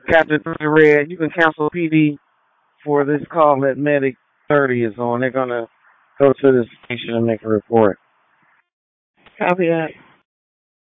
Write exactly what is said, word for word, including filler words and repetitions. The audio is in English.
Captain Three Red, you can cancel P D for this call that Medic thirty is on. They're gonna go to the station and make a report. Copy that.